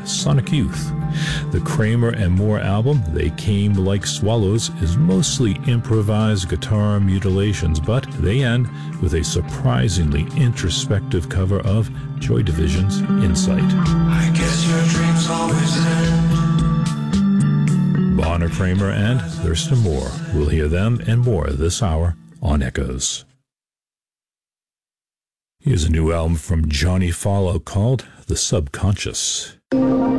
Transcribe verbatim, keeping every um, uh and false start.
Sonic Youth. The Kramer and Moore album, They Came Like Swallows, is mostly improvised guitar mutilations, but they end with a surprisingly introspective cover of Joy Division's Insight. I guess your dreams always end. Bonner Kramer and Thurston Moore. We'll hear them and more this hour on Echoes. Here's a new album from Johnny Fallow called The Subconscious.